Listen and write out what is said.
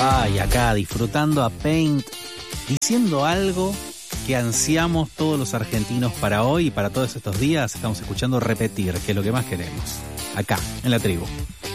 Ay, acá disfrutando a Paint, diciendo algo que ansiamos todos los argentinos para hoy y para todos estos días. Estamos escuchando Repetir, que es lo que más queremos, acá, en la tribu.